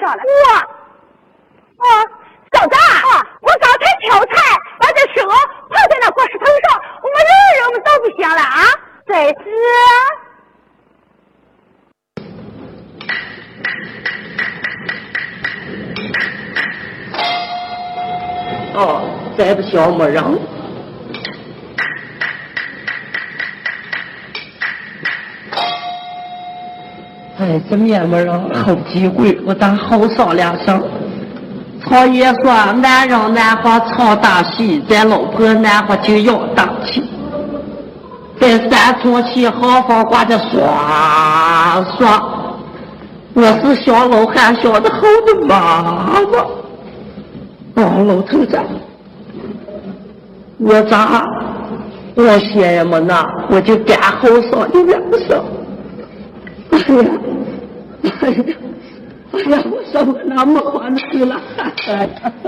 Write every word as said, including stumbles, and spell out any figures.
上了。我，啊，嫂子啊，我刚才挑菜，把这蛇泡在那锅石头上，我们人人们都不行了啊！在这。哦，再不小没让。哎，这面没让，好机会，我咱好商量上。曹爷说：“男人难活操大气，咱老婆难活就要大气。在三重气好好挂着爽爽。我是小老汉，小的好的妈妈。哦，老头子，我咋我先也没拿，我就干好上一两声。哎呀，哎呀，哎呀，我说我那么欢喜了。哎呀